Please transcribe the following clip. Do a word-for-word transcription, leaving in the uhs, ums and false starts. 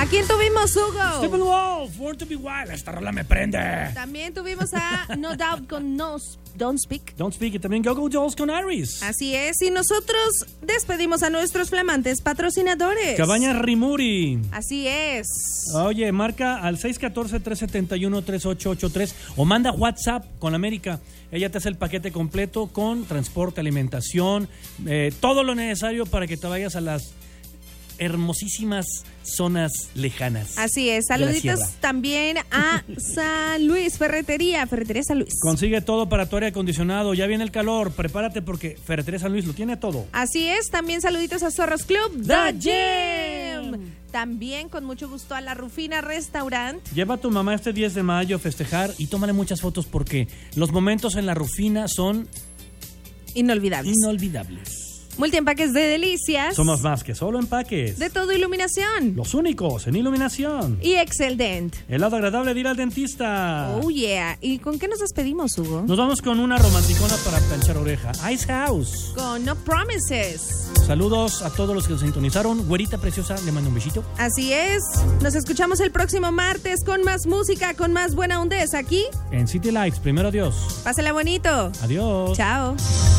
quién tuvimos, Hugo? Steppenwolf, Born to be Wild. Esta rola me prende. También tuvimos a No Doubt con No Don't Speak. Don't Speak. Y también Go Go Dolls con Iris. Así es. Y nosotros despedimos a nuestros flamantes patrocinadores. Cabañas Rimuri. Así es. Oye, marca al seis uno cuatro, tres siete uno, tres ocho ocho tres o manda WhatsApp con América. Ella te hace el paquete completo con transporte, alimentación, eh, todo lo necesario para que te vayas a las hermosísimas zonas lejanas. Así es. Saluditos también a San Luis, Ferretería, Ferretería San Luis. Consigue todo para tu aire acondicionado. Ya viene el calor, prepárate porque Ferretería San Luis lo tiene todo. Así es. También saluditos a Zorros Club The Gym. También con mucho gusto a La Rufina Restaurant. Lleva a tu mamá este diez de mayo a festejar y tómale muchas fotos porque los momentos en La Rufina son inolvidables. Inolvidables. Multiempaques de delicias. Somos más que solo empaques. De todo iluminación. Los únicos en iluminación. Y Excel Dent. El lado agradable de ir al dentista. Oh yeah. ¿Y con qué nos despedimos, Hugo? Nos vamos con una romanticona para planchar oreja. Ice House. Con No Promises. Saludos a todos los que nos sintonizaron. Güerita preciosa, le mando un besito. Así es. Nos escuchamos el próximo martes con más música, con más buena ondez aquí en City Lights. Primero Dios. Pásela bonito. Adiós. Chao.